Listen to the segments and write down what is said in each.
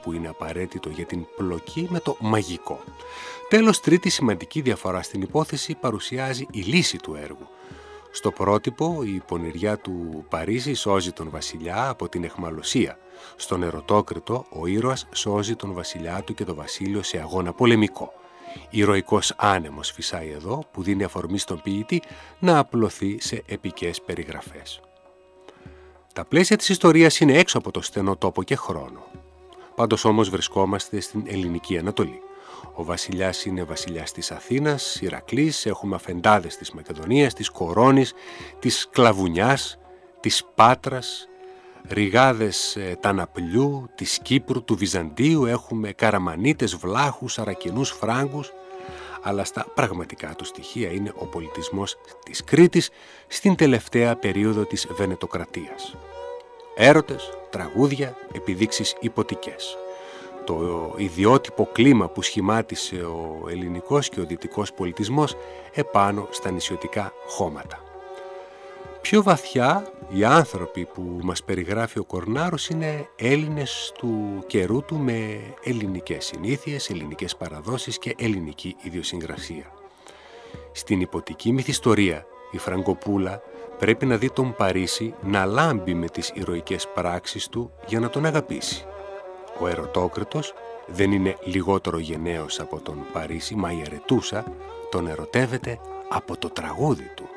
που είναι απαραίτητο για την πλοκή με το μαγικό. Τέλος, τρίτη σημαντική διαφορά στην υπόθεση παρουσιάζει η λύση του έργου. Στο πρότυπο, η πονηριά του Παρίσι σώζει τον βασιλιά από την αιχμαλωσία. Στον Ερωτόκριτο, ο ήρωας σώζει τον βασιλιά του και το βασίλειο σε αγώνα πολεμικό. Ηρωικός άνεμος φυσάει εδώ, που δίνει αφορμή στον ποιητή να απλωθεί σε επικές περιγραφές. Τα πλαίσια της ιστορίας είναι έξω από το στενό τόπο και χρόνο. Πάντως όμως βρισκόμαστε στην ελληνική Ανατολή. Ο βασιλιάς είναι βασιλιάς της Αθήνας, Ηρακλής, έχουμε αφεντάδες της Μακεδονίας, της Κορώνης, της Κλαβουνιάς, της Πάτρας, ρηγάδες Ταναπλιού, της Κύπρου, του Βυζαντίου, έχουμε Καραμανίτες, Βλάχους, Αρακινούς, Φράγκους, αλλά στα πραγματικά του στοιχεία είναι ο πολιτισμός της Κρήτης στην τελευταία περίοδο της Βενετοκρατίας. Έρωτες, τραγούδια, επιδείξεις υποτικές. Το ιδιότυπο κλίμα που σχημάτισε ο ελληνικός και ο δυτικός πολιτισμός επάνω στα νησιωτικά χώματα. Πιο βαθιά, οι άνθρωποι που μας περιγράφει ο Κορνάρος είναι Έλληνες του καιρού του με ελληνικές συνήθειες, ελληνικές παραδόσεις και ελληνική ιδιοσυγκρασία. Στην υποτική μυθιστορία, η Φραγκοπούλα πρέπει να δει τον Παρίσι να λάμπει με τις ηρωικές πράξεις του για να τον αγαπήσει. Ο Ερωτόκριτος δεν είναι λιγότερο γενναίος από τον Παρίσι, μα η Αρετούσα τον ερωτεύεται από το τραγούδι του.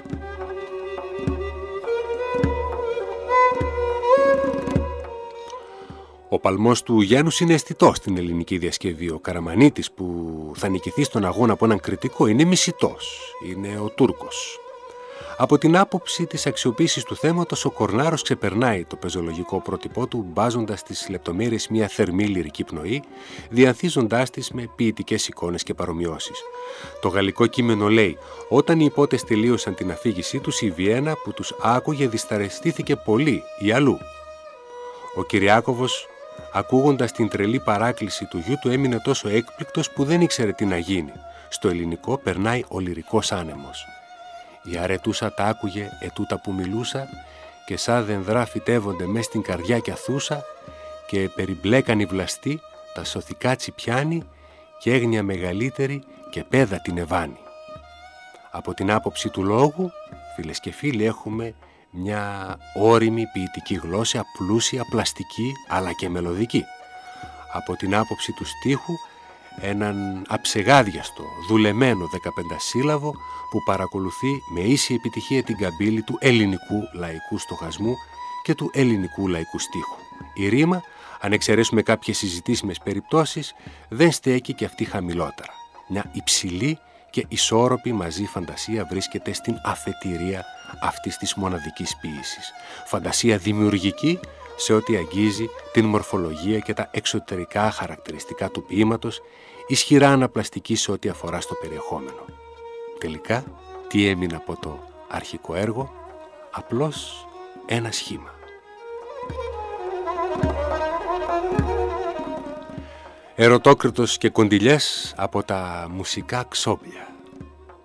Ο παλμός του Γένους είναι αισθητός στην ελληνική διασκευή. Ο Καραμανίτης που θα νικηθεί στον αγώνα από έναν κριτικό είναι μισητός, είναι ο Τούρκος. Από την άποψη της αξιοποίησης του θέματος, ο Κορνάρος ξεπερνάει το πεζολογικό πρότυπό του, μπάζοντας στις λεπτομέρειες μια θερμή λυρική πνοή, διανθίζοντάς τις με ποιητικές εικόνες και παρομοιώσεις. Το γαλλικό κείμενο λέει: «Όταν οι υπότες τελείωσαν την αφήγησή τους, η Βιέννα που τους άκουγε δυσαρεστήθηκε πολύ ή αλλού». Ο Κυριάκωβος, ακούγοντας την τρελή παράκληση του γιου του, έμεινε τόσο έκπληκτος που δεν ήξερε τι να γίνει. Στο ελληνικό περνάει ο λυρικός άνεμος. Η Αρετούσα τα άκουγε ετούτα που μιλούσα και σαν δενδρά φυτεύονται μες στην καρδιά κι αθούσα και περιμπλέκαν οι βλαστοί, τα σωθικά τσιπιάνει και έγνοια μεγαλύτερη και πέδα την εβάνει. Από την άποψη του λόγου, φίλες και φίλοι, έχουμε μια ώριμη ποιητική γλώσσα, πλούσια, πλαστική αλλά και μελωδική. Από την άποψη του στίχου, έναν αψεγάδιαστο, δουλεμένο 15σύλλαβο που παρακολουθεί με ίση επιτυχία την καμπύλη του ελληνικού λαϊκού στοχασμού και του ελληνικού λαϊκού στίχου. Η ρήμα, αν εξαιρέσουμε κάποιες συζητήσιμες περιπτώσεις, δεν στέκει και αυτή χαμηλότερα. Μια υψηλή και ισόρροπη μαζί φαντασία βρίσκεται στην αφετηρία αυτής της μοναδικής ποίησης. Φαντασία δημιουργική σε ό,τι αγγίζει την μορφολογία και τα εξωτερικά χαρακτηριστικά του ποίηματος, ισχυρά αναπλαστική σε ό,τι αφορά στο περιεχόμενο. Τελικά, τι έμεινε από το αρχικό έργο? Απλώς ένα σχήμα. Ερωτόκριτος και κοντιλιές από τα μουσικά ξόμπλια.